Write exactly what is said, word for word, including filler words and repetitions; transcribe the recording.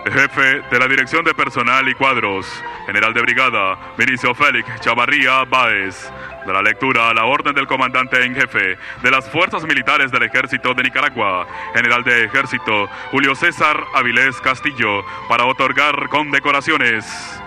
Jefe de la Dirección de Personal y Cuadros, General de Brigada, Vinicio Félix Chavarría Báez. De la lectura a la orden del comandante en jefe de las Fuerzas Militares del Ejército de Nicaragua, General de Ejército Julio César Avilés Castillo, para otorgar condecoraciones.